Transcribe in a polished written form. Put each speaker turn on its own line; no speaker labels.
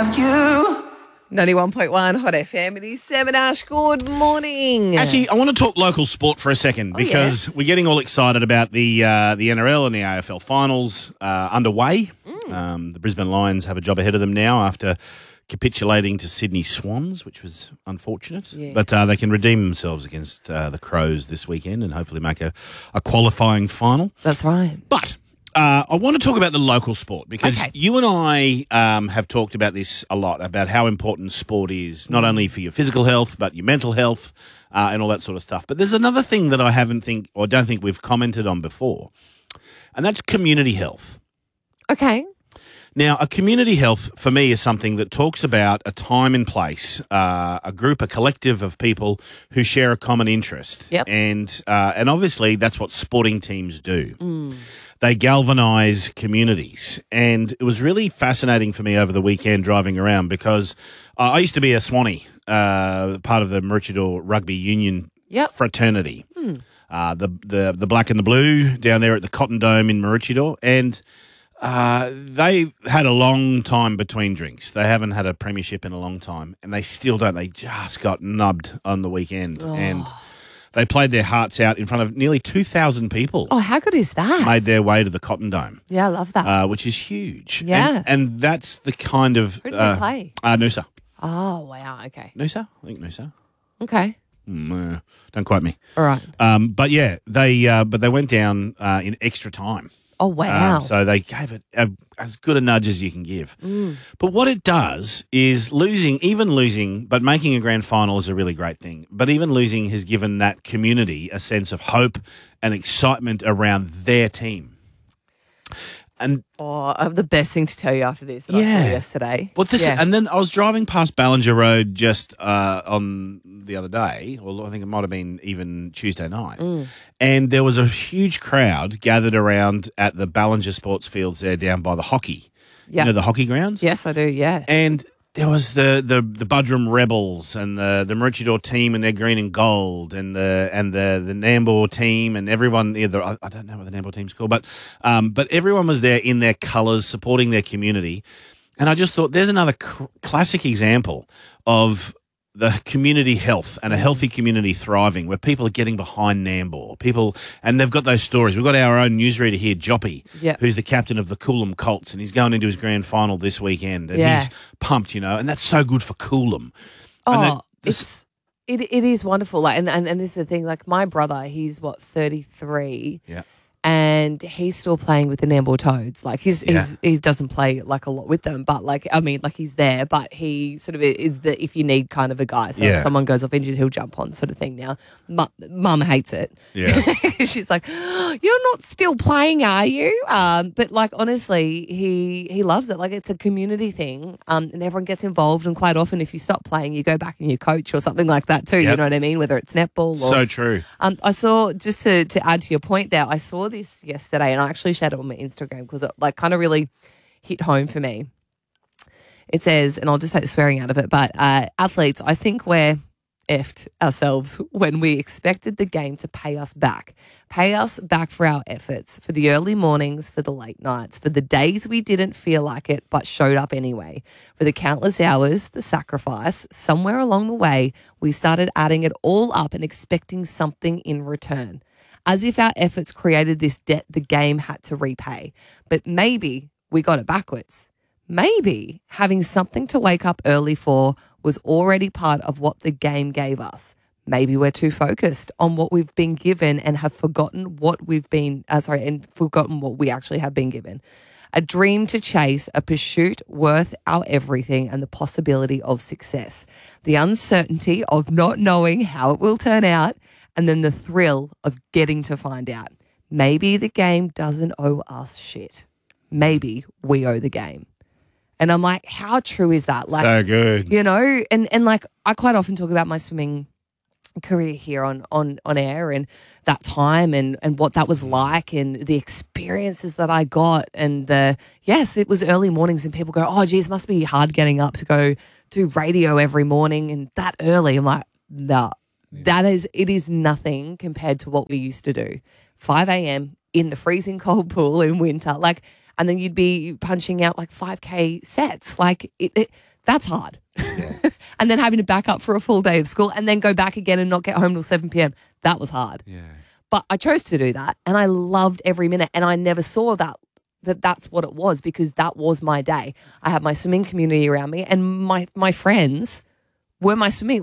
have you.
91.1 Hot FM. It is Sam and Ash. Good morning.
Actually, I want to talk local sport for a second because we're getting all excited about the NRL and the AFL finals underway. The Brisbane Lions have a job ahead of them now after capitulating to Sydney Swans, which was unfortunate.
Yes.
But they can redeem themselves against the Crows this weekend and hopefully make a qualifying final.
That's right.
But I want to talk about the local sport because you and I have talked about this a lot, about how important sport is, not only for your physical health, but your mental health and all that sort of stuff. But there's another thing that I don't think we've commented on before, and that's community health.
Okay.
Now, a community health for me is something that talks about a time and place, a group, a collective of people who share a common interest.
Yep.
And obviously that's what sporting teams do. They galvanise communities. And it was really fascinating for me over the weekend driving around because I used to be a Swanee, part of the Maroochydore Rugby Union fraternity. The black and the blue down there at the Cotton Dome in Maroochydore. And they had a long time between drinks. They haven't had a premiership in a long time, and they still don't. They just got nubbed on the weekend, and they played their hearts out in front of nearly 2,000 people.
Oh, how good is that?
Made their way to the Cotton Dome.
Yeah, I love that.
Which is huge.
Yeah.
And that's the kind of...
Who did they play?
Noosa.
Oh, wow. Okay.
Noosa? I think Noosa.
Okay.
Don't quote me.
All right.
But yeah, they went down in extra time.
Oh, wow.
So they gave it as good a nudge as you can give. But what it does is losing, but making a grand final is a really great thing. But even losing has given that community a sense of hope and excitement around their team. And
I have the best thing to tell you after this that I saw yesterday.
Well, and then I was driving past Ballinger Road just on the other day, or I think it might have been even Tuesday night, and there was a huge crowd gathered around at the Ballinger Sports Fields there down by the hockey. You know, the hockey grounds?
Yes, I do, yeah.
And there was the Budrum Rebels and the Maroochydore team and their green and gold and the Nambour team and everyone. I don't know what the Nambour team's called, but everyone was there in their colours, supporting their community. And I just thought, there's another classic example of the community health and a healthy community thriving, where people are getting behind Nambour. And they've got those stories. We've got our own newsreader here, Joppy, who's the captain of the Coolum Colts, and he's going into his grand final this weekend, and he's pumped, and that's so good for Coolum.
It is wonderful. Like, and this is the thing. Like, my brother, he's 33. Yeah. And he's still playing with the Nambour Toads. Like, he doesn't play like a lot with them, but he's there. But he sort of is if you need kind of a guy. So if someone goes off injured, he'll jump on, sort of thing. Now, Mum hates it. Yeah, she's like, "You're not still playing, are you?" But like, honestly, he loves it. Like, it's a community thing, and everyone gets involved. And quite often, if you stop playing, you go back and you coach or something like that too. You know what I mean? Whether it's netball or
so true.
I saw, just to add to your point there, I saw this yesterday, and I actually shared it on my Instagram because it kind of really hit home for me. It says, and I'll just take the swearing out of it, but athletes, I think we're effed ourselves when we expected the game to pay us back for our efforts, for the early mornings, for the late nights, for the days we didn't feel like it but showed up anyway, for the countless hours, the sacrifice. Somewhere along the way, we started adding it all up and expecting something in return, as if our efforts created this debt the game had to repay. But maybe we got it backwards. Maybe having something to wake up early for was already part of what the game gave us. Maybe we're too focused on what we've been given and have forgotten what we actually have been given. A dream to chase, a pursuit worth our everything, and the possibility of success. The uncertainty of not knowing how it will turn out, and then the thrill of getting to find out. Maybe the game doesn't owe us shit. Maybe we owe the game. And I'm like, how true is that? Like,
so good.
And like, I quite often talk about my swimming career here on air and that time and what that was like and the experiences that I got. And it was early mornings and people go, oh, geez, it must be hard getting up to go do radio every morning and that early. I'm like, nah. It is nothing compared to what we used to do. 5 a.m. in the freezing cold pool in winter, and then you'd be punching out like 5K sets. That's hard. And then having to back up for a full day of school and then go back again and not get home till 7 p.m. That was hard.
Yeah.
But I chose to do that and I loved every minute. And I never saw that's what it was because that was my day. I had my swimming community around me and my friends were my swimming.